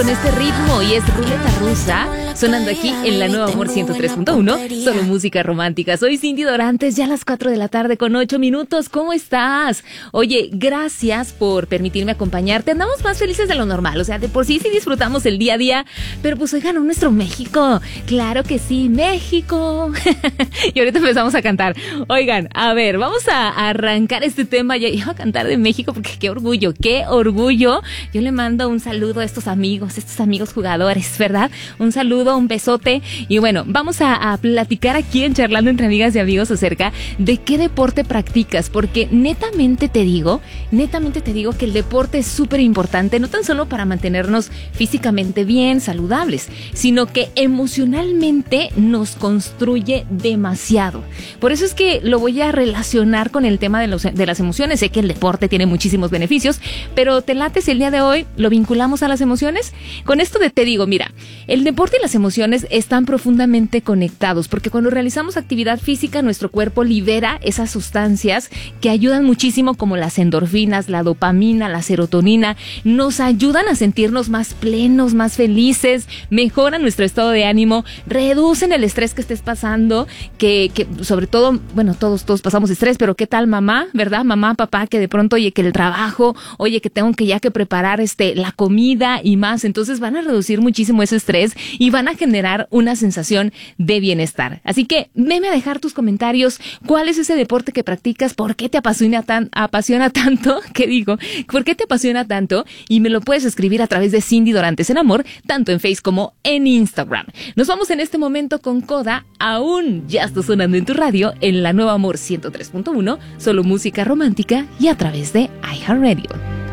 Con este ritmo y es Ruleta Rusa, sonando aquí en la Nueva Amor 103.1, solo música romántica. Soy Cindy Dorantes, ya a las 4 de la tarde con 8 minutos. ¿Cómo estás? Oye, gracias por permitirme acompañarte. Andamos más felices de lo normal, o sea, de por sí disfrutamos el día a día, pero pues oigan, nuestro México. Claro que sí, México. Y ahorita empezamos a cantar. Oigan, a ver, vamos a arrancar este tema. Ya iba a cantar de México porque qué orgullo, qué orgullo. Yo le mando un saludo a estos amigos jugadores, ¿verdad? Un saludo, un besote. Y bueno, vamos a platicar aquí en Charlando entre Amigas y Amigos acerca de qué deporte practicas, porque netamente te digo que el deporte es súper importante, no tan solo para mantenernos físicamente bien, saludables, sino que emocionalmente nos construye demasiado. Por eso es que lo voy a relacionar con el tema de las emociones. Sé que el deporte tiene muchísimos beneficios, pero ¿te late si el día de hoy lo vinculamos a las emociones? Con esto te digo, mira, el deporte y las emociones están profundamente conectados, porque cuando realizamos actividad física, nuestro cuerpo libera esas sustancias que ayudan muchísimo, como las endorfinas, la dopamina, la serotonina, nos ayudan a sentirnos más plenos, más felices, mejoran nuestro estado de ánimo, reducen el estrés que estés pasando, que sobre todo, bueno, todos pasamos estrés, pero ¿qué tal mamá, verdad? Mamá, papá, que de pronto, oye, que el trabajo, oye, que tengo que ya que preparar la comida y más. Entonces van a reducir muchísimo ese estrés y van a generar una sensación de bienestar. Así que venme a dejar tus comentarios. ¿Cuál es ese deporte que practicas? ¿Por qué te apasiona tanto? ¿Qué digo? ¿Por qué te apasiona tanto? Y me lo puedes escribir a través de Cindy Dorantes en Amor, tanto en Facebook como en Instagram. Nos vamos en este momento con Coda. Aún ya está sonando en tu radio en la Nueva Amor 103.1, solo música romántica y a través de iHeartRadio.